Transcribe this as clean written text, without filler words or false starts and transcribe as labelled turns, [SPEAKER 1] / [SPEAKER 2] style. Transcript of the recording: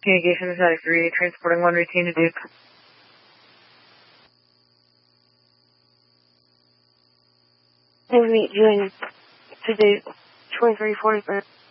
[SPEAKER 1] Communication is Attic 3, transporting 1 routine to Duke.
[SPEAKER 2] Maybe doing to Duke 2345.